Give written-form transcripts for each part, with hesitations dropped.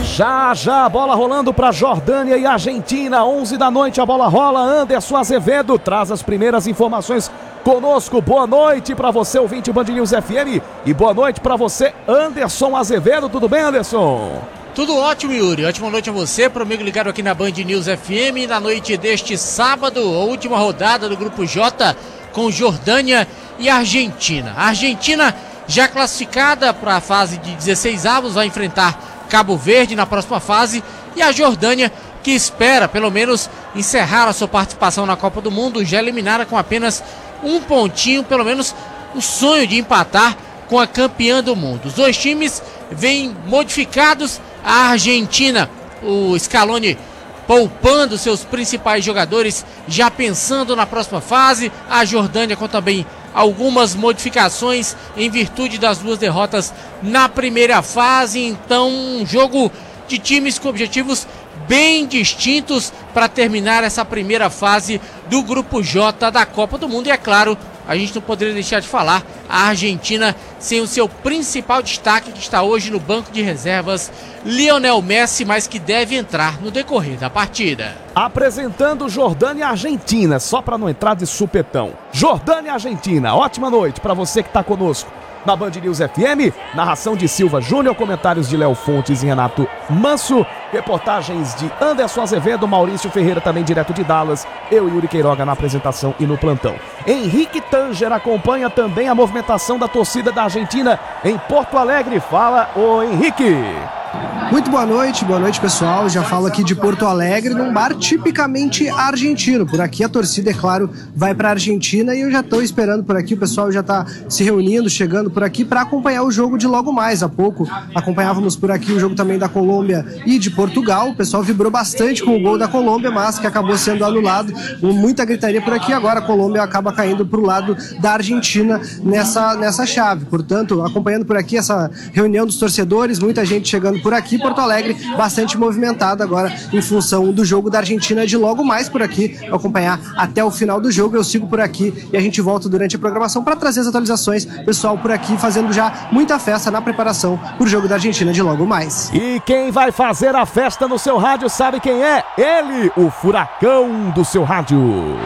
Já a bola rolando para Jordânia e Argentina, 11 da noite a bola rola. Anderson Azevedo traz as primeiras informações conosco. Boa noite para você, ouvinte Band News FM, e boa noite para você, Anderson Azevedo. Tudo bem, Anderson? Tudo ótimo, Yuri. Ótima noite a você, para o amigo ligado aqui na Band News FM, na noite deste sábado, a última rodada do Grupo J com Jordânia e Argentina. A Argentina já classificada para a fase de 16avos, vai enfrentar Cabo Verde na próxima fase, e a Jordânia, que espera pelo menos encerrar a sua participação na Copa do Mundo, já eliminada com apenas um pontinho, pelo menos o sonho de empatar com a campeã do mundo. Os dois times vêm modificados. A Argentina, o Scaloni poupando seus principais jogadores, já pensando na próxima fase. A Jordânia com também algumas modificações em virtude das duas derrotas na primeira fase. Então, um jogo de times com objetivos bem distintos para terminar essa primeira fase do Grupo J da Copa do Mundo. E é claro, a gente não poderia deixar de falar, a Argentina sem o seu principal destaque, que está hoje no banco de reservas, Lionel Messi, mas que deve entrar no decorrer da partida. Apresentando Jordânia e Argentina, só para não entrar de supetão. Jordânia e Argentina, ótima noite para você que está conosco na Band News FM, narração de Silva Júnior, comentários de Léo Fontes e Renato Manso, reportagens de Anderson Azevedo, Maurício Ferreira também direto de Dallas, eu e Yuri Queiroga na apresentação e no plantão. Henrique Tanger acompanha também a movimentação da torcida da Argentina em Porto Alegre. Fala, ô Henrique! Muito boa noite pessoal, já falo aqui de Porto Alegre, num bar tipicamente argentino. Por aqui a torcida, é claro, vai para a Argentina e eu já estou esperando por aqui, o pessoal já está se reunindo, chegando por aqui para acompanhar o jogo de logo mais. Há pouco acompanhávamos por aqui o jogo também da Colômbia e de Portugal, o pessoal vibrou bastante com o gol da Colômbia, mas que acabou sendo anulado, muita gritaria por aqui. Agora a Colômbia acaba caindo para o lado da Argentina nessa chave. Portanto, acompanhando por aqui essa reunião dos torcedores, muita gente chegando por aqui. Porto Alegre bastante movimentado agora em função do jogo da Argentina de logo mais por aqui. Vou acompanhar até o final do jogo, eu sigo por aqui e a gente volta durante a programação para trazer as atualizações. Pessoal por aqui fazendo já muita festa na preparação para o jogo da Argentina de logo mais. E quem vai fazer a festa no seu rádio sabe quem é? Ele, o furacão do seu rádio.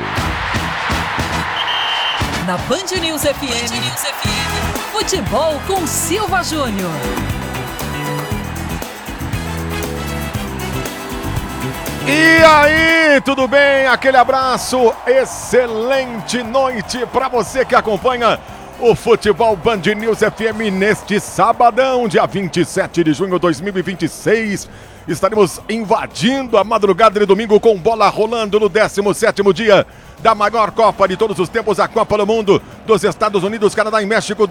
Na Band News FM, futebol com Silva Júnior. E aí, tudo bem? Aquele abraço, excelente noite para você que acompanha o Futebol Band News FM neste sabadão, dia 27 de junho de 2026. Estaremos invadindo a madrugada de domingo com bola rolando no 17º dia da maior Copa de todos os tempos, a Copa do Mundo dos Estados Unidos, Canadá e México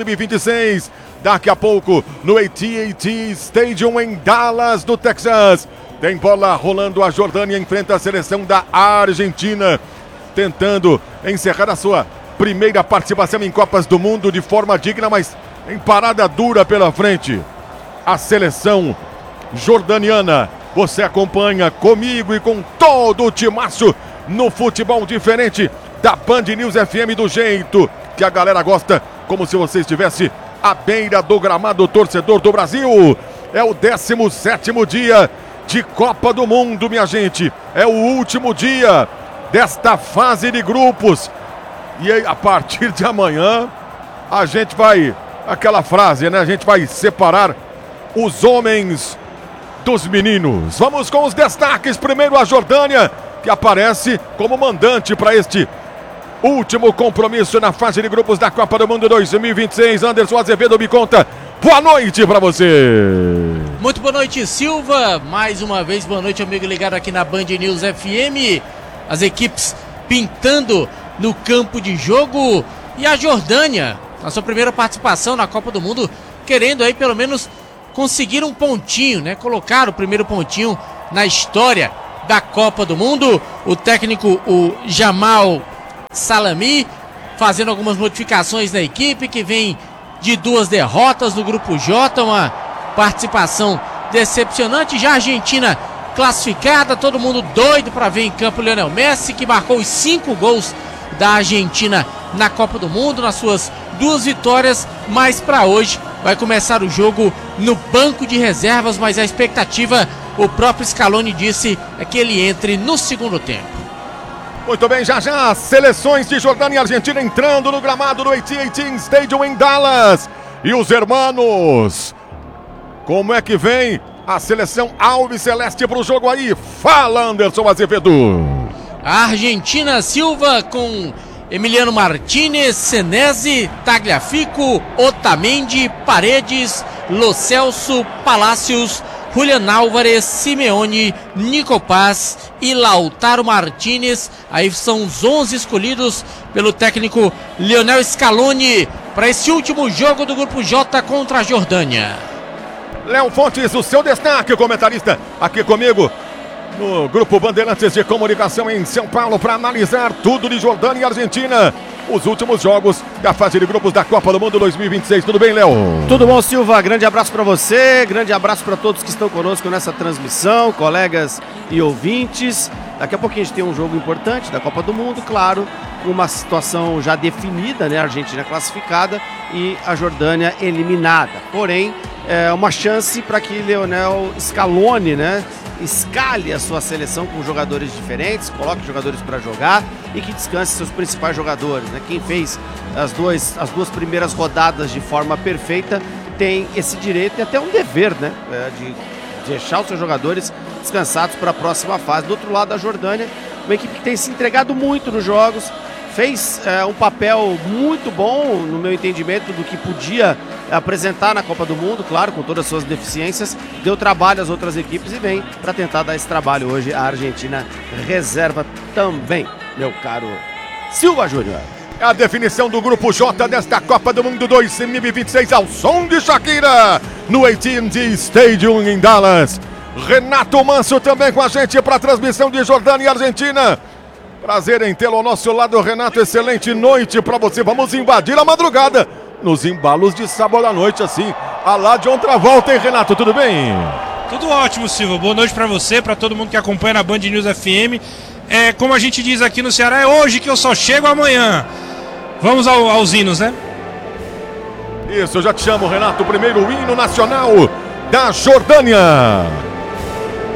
2026. Daqui a pouco no AT&T Stadium em Dallas, do Texas. Tem bola rolando, a Jordânia enfrenta a seleção da Argentina, tentando encerrar a sua primeira participação em Copas do Mundo de forma digna, mas em parada dura pela frente. A seleção jordaniana, você acompanha comigo e com todo o timaço no futebol diferente da Band News FM, do jeito que a galera gosta, como se você estivesse à beira do gramado, torcedor do Brasil. É o 17º dia de Copa do Mundo, minha gente. É o último dia desta fase de grupos. E aí, a partir de amanhã, a gente vai, aquela frase, né? A gente vai separar os homens dos meninos. Vamos com os destaques. Primeiro a Jordânia, que aparece como mandante para este último compromisso na fase de grupos da Copa do Mundo 2026. Anderson Azevedo, me conta. Boa noite para você. Muito boa noite, Silva. Mais uma vez, boa noite, amigo ligado aqui na Band News FM. As equipes pintando no campo de jogo. E a Jordânia, na sua primeira participação na Copa do Mundo, querendo aí pelo menos conseguir um pontinho, né? Colocar o primeiro pontinho na história da Copa do Mundo. O técnico, o Jamal Salami, fazendo algumas modificações na equipe, que vem de duas derrotas no Grupo J, uma participação decepcionante. Já a Argentina classificada, todo mundo doido para ver em campo o Lionel Messi, que marcou os 5 gols da Argentina na Copa do Mundo, nas suas 2 vitórias, mas para hoje vai começar o jogo no banco de reservas, mas a expectativa, o próprio Scaloni disse, é que ele entre no segundo tempo. Muito bem, já já, seleções de Jordânia e Argentina entrando no gramado do AT&T Stadium em Dallas. E os hermanos, como é que vem a seleção Alves Celeste para o jogo aí? Fala, Anderson Azevedo. A Argentina, Silva com Emiliano Martínez, Senesi, Tagliafico, Otamendi, Paredes, Lo Celso, Palacios, Julián Álvarez, Simeone, Nico Paz e Lautaro Martínez. Aí são os 11 escolhidos pelo técnico Lionel Scaloni para esse último jogo do Grupo J contra a Jordânia. Léo Fontes, o seu destaque, comentarista, aqui comigo no Grupo Bandeirantes de Comunicação em São Paulo para analisar tudo de Jordânia e Argentina. Os últimos jogos da fase de grupos da Copa do Mundo 2026. Tudo bem, Léo? Tudo bom, Silva? Grande abraço para você, grande abraço para todos que estão conosco nessa transmissão, colegas e ouvintes. Daqui a pouquinho a gente tem um jogo importante da Copa do Mundo, claro, uma situação já definida, né? A Argentina classificada e a Jordânia eliminada. Porém, é uma chance para que Lionel Scaloni, né, escale a sua seleção com jogadores diferentes, coloque jogadores para jogar e que descanse seus principais jogadores, né? Quem fez as duas primeiras rodadas de forma perfeita tem esse direito e até um dever, né, de deixar os seus jogadores descansados para a próxima fase. Do outro lado, a Jordânia, uma equipe que tem se entregado muito nos jogos, fez um papel muito bom, no meu entendimento, do que podia apresentar na Copa do Mundo, claro, com todas as suas deficiências, deu trabalho às outras equipes e vem para tentar dar esse trabalho hoje. A Argentina reserva também, meu caro Silva Júnior. É a definição do Grupo J desta Copa do Mundo 2026 ao som de Shakira no AT&T Stadium em Dallas. Renato Manso também com a gente para a transmissão de Jordânia e Argentina. Prazer em tê-lo ao nosso lado, Renato. Excelente noite para você. Vamos invadir a madrugada nos embalos de sábado à noite, assim, a lá de outra volta, hein, Renato? Tudo bem? Tudo ótimo, Silva. Boa noite para você, para todo mundo que acompanha na Band News FM. Como a gente diz aqui no Ceará, é hoje que eu só chego amanhã. Vamos aos hinos, né? Isso, eu já te chamo, Renato. O primeiro hino nacional da Jordânia.